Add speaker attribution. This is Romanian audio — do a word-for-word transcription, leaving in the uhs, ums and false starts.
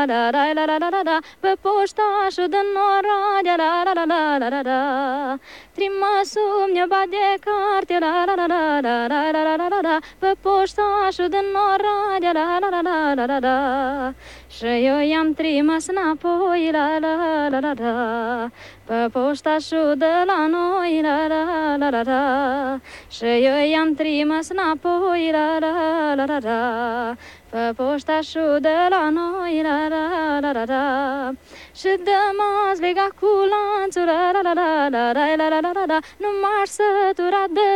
Speaker 1: la la la la la la la, pe poștașul din Oradea, la la la la la la la. Trimasul mi-a bat de carte, la la la la la la la la la la la, pe poștașul din Oradea, la la la la la la la. Și eu i-am trimis înapoi, la la la la la, pe poștașul de la noi, la la la la la. Și eu i-am trimis înapoi, la la la la la, pe poștașul de la noi, la la la la la. Și de m-ați legat cu lanțul, la la la la la la la la la la, nu m-aș sătura de